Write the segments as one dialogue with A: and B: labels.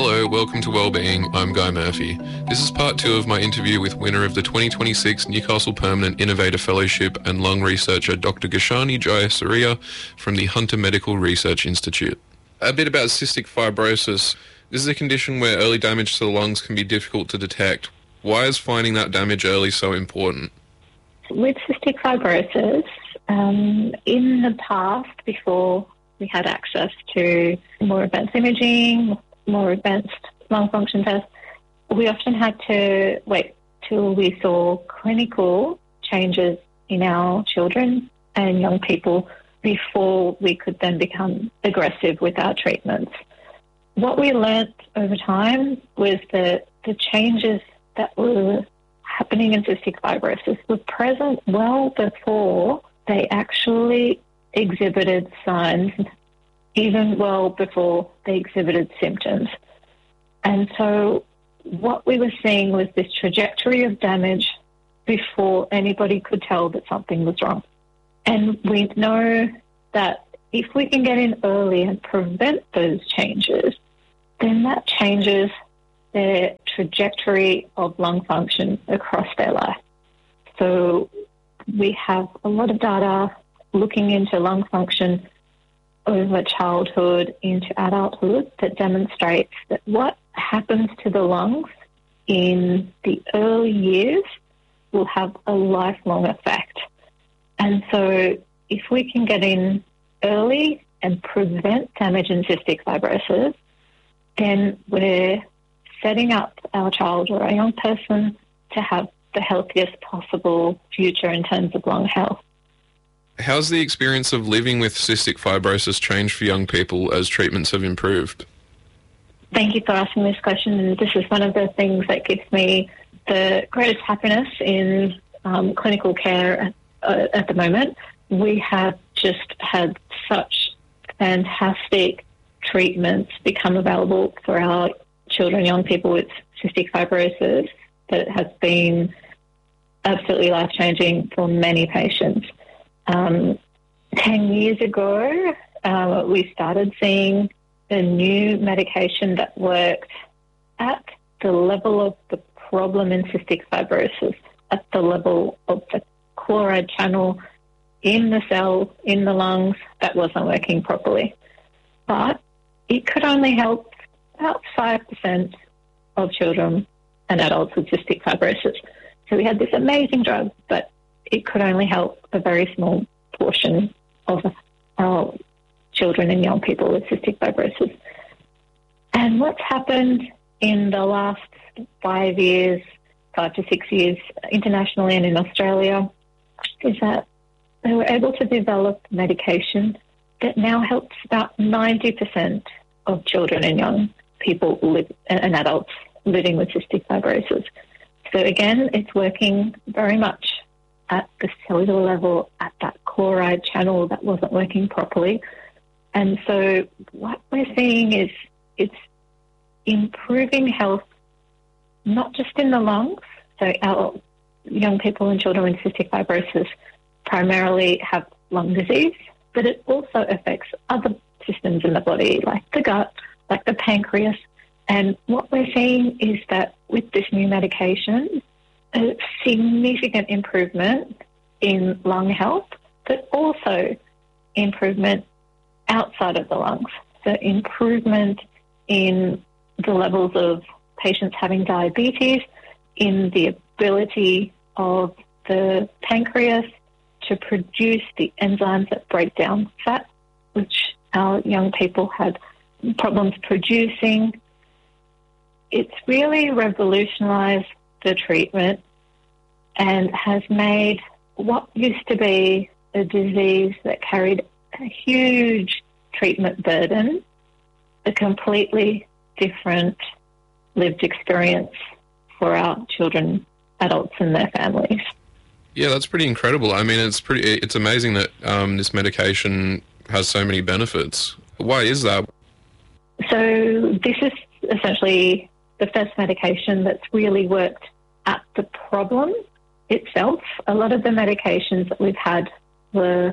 A: Hello, welcome to Wellbeing. I'm Guy Murphy. This is part 2 of my interview with winner of the 2026 Newcastle Permanent Innovator Fellowship and lung researcher Dr. Gashani Jayasuriya from the Hunter Medical Research Institute. A bit about cystic fibrosis. This is a condition where early damage to the lungs can be difficult to detect. Why is finding that damage early so important?
B: With cystic fibrosis, in the past, before we had access to more advanced imaging, more advanced lung function tests, we often had to wait till we saw clinical changes in our children and young people before we could then become aggressive with our treatments. What we learnt over time was that the changes that were happening in cystic fibrosis were present well before they actually exhibited signs, even well before they exhibited symptoms. And so what we were seeing was this trajectory of damage before anybody could tell that something was wrong. And we know that if we can get in early and prevent those changes, then that changes their trajectory of lung function across their life. So we have a lot of data looking into lung function over childhood into adulthood that demonstrates that what happens to the lungs in the early years will have a lifelong effect. And so if we can get in early and prevent damage in cystic fibrosis, then we're setting up our child or our young person to have the healthiest possible future in terms of lung health.
A: How's the experience of living with cystic fibrosis changed for young people as treatments have improved?
B: Thank you for asking this question. And this is one of the things that gives me the greatest happiness in clinical care at the moment. We have just had such fantastic treatments become available for our children and young people with cystic fibrosis that has been absolutely life-changing for many patients. 10 years ago, we started seeing a new medication that worked at the level of the problem in cystic fibrosis, at the level of the chloride channel in the cell, in the lungs, that wasn't working properly. But it could only help about 5% of children and adults with cystic fibrosis. So we had this amazing drug, but it could only help a very small portion of our children and young people with cystic fibrosis. And what's happened in the last 5 to 6 years, internationally and in Australia, is that they were able to develop medication that now helps about 90% of children and young people and adults living with cystic fibrosis. So again, it's working very much at the cellular level, at that chloride channel that wasn't working properly. And so what we're seeing is it's improving health, not just in the lungs. So our young people and children with cystic fibrosis primarily have lung disease, but it also affects other systems in the body, like the gut, like the pancreas. And what we're seeing is that with this new medication, a significant improvement in lung health, but also improvement outside of the lungs. So improvement in the levels of patients having diabetes, in the ability of the pancreas to produce the enzymes that break down fat, which our young people had problems producing. It's really revolutionised the treatment and has made what used to be a disease that carried a huge treatment burden a completely different lived experience for our children, adults and their families.
A: Yeah, that's pretty incredible. I mean, it's amazing that this medication has so many benefits. Why is that?
B: So this is essentially the first medication that's really worked at the problem itself. A lot of the medications that we've had were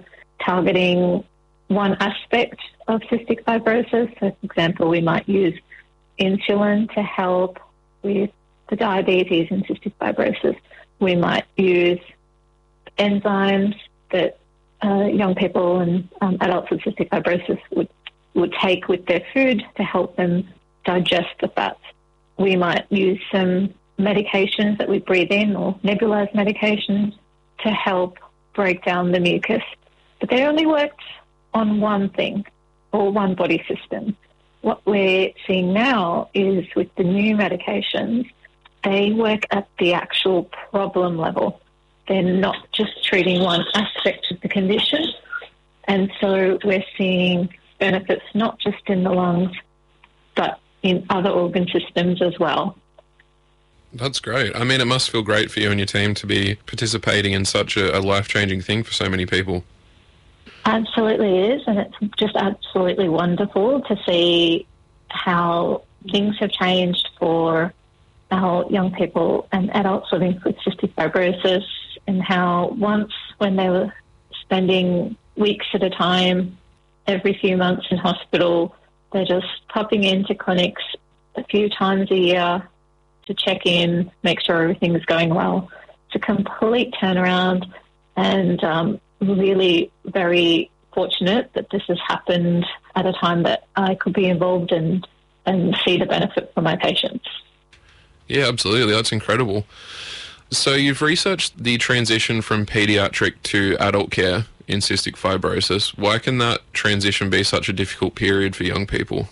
B: targeting one aspect of cystic fibrosis. So, for example, we might use insulin to help with the diabetes and cystic fibrosis. We might use enzymes that young people and adults with cystic fibrosis would take with their food to help them digest the fats. We might use some medications that we breathe in, or nebulized medications, to help break down the mucus. But they only worked on one thing, or one body system. What we're seeing now is with the new medications, they work at the actual problem level. They're not just treating one aspect of the condition. And so we're seeing benefits not just in the lungs, but in other organ systems as well.
A: That's great. I mean, it must feel great for you and your team to be participating in such a life-changing thing for so many people.
B: Absolutely is, and it's just absolutely wonderful to see how things have changed for our young people and adults living with cystic fibrosis, and how once, when they were spending weeks at a time every few months in hospital, they're just popping into clinics a few times a year to check in, make sure everything's going well. It's a complete turnaround, and really very fortunate that this has happened at a time that I could be involved and see the benefit for my patients.
A: Yeah, absolutely. That's incredible. So you've researched the transition from pediatric to adult care in cystic fibrosis. Why can that transition be such a difficult period for young people?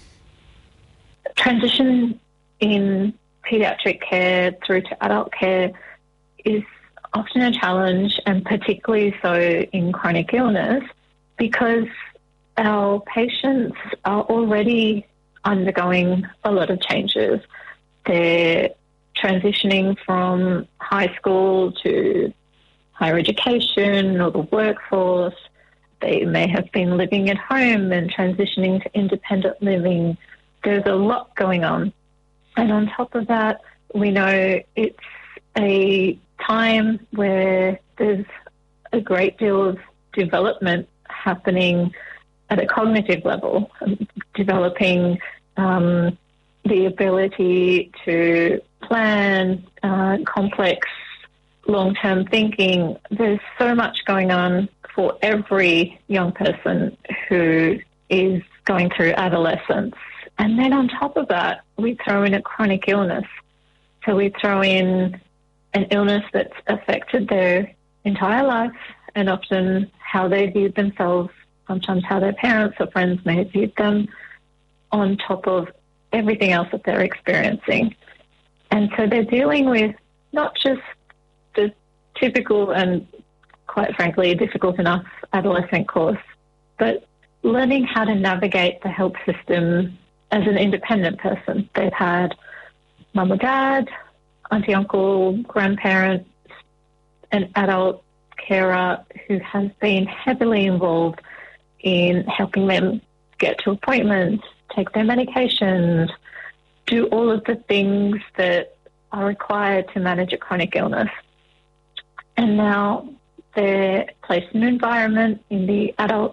B: Transition in pediatric care through to adult care is often a challenge, and particularly so in chronic illness, because our patients are already undergoing a lot of changes. They're transitioning from high school to higher education or the workforce. They may have been living at home and transitioning to independent living. There's a lot going on. And on top of that, we know it's a time where there's a great deal of development happening at a cognitive level, developing the ability to plan complex long-term thinking. There's so much going on for every young person who is going through adolescence. And then on top of that, we throw in a chronic illness. So we throw in an illness that's affected their entire life, and often how they viewed themselves, sometimes how their parents or friends may have viewed them, on top of everything else that they're experiencing. And so they're dealing with not just the typical and, quite frankly, difficult enough adolescent course, but learning how to navigate the health system as an independent person. They've had mum or dad, auntie, uncle, grandparent, an adult carer who has been heavily involved in helping them get to appointments, take their medications, do all of the things that are required to manage a chronic illness. And now they're placed in an environment in the adult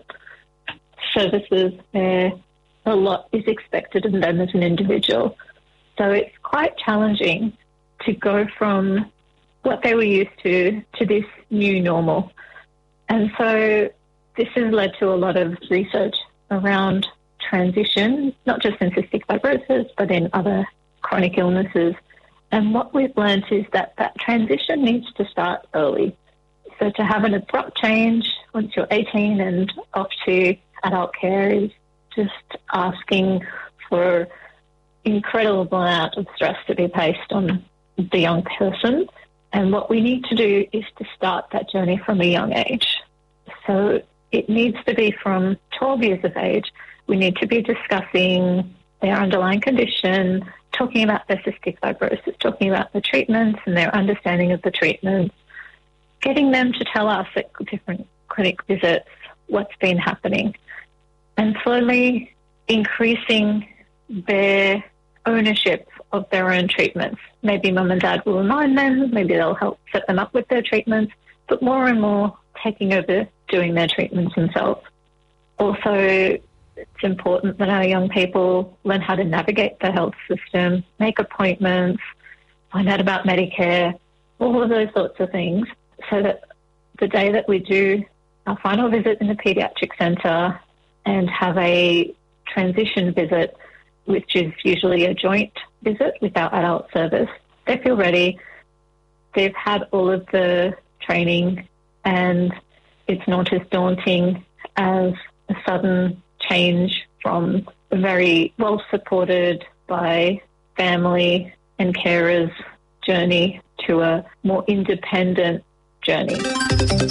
B: services where a lot is expected of them as an individual. So it's quite challenging to go from what they were used to this new normal. And so this has led to a lot of research around transition, not just in cystic fibrosis, but in other chronic illnesses. And what we've learned is that transition needs to start early. So to have an abrupt change once you're 18 and off to adult care is just asking for incredible amount of stress to be placed on the young person. And what we need to do is to start that journey from a young age. So it needs to be from 12 years of age. We need to be discussing their underlying condition, talking about their cystic fibrosis, talking about the treatments and their understanding of the treatments, getting them to tell us at different clinic visits what's been happening, and slowly increasing their ownership of their own treatments. Maybe mum and dad will remind them, maybe they'll help set them up with their treatments, but more and more taking over doing their treatments themselves. Also It's important that our young people learn how to navigate the health system, make appointments, find out about Medicare, all of those sorts of things, so that the day that we do our final visit in the paediatric centre and have a transition visit, which is usually a joint visit with our adult service, they feel ready. They've had all of the training and it's not as daunting as a sudden change from a very well supported by family and carers journey to a more independent journey.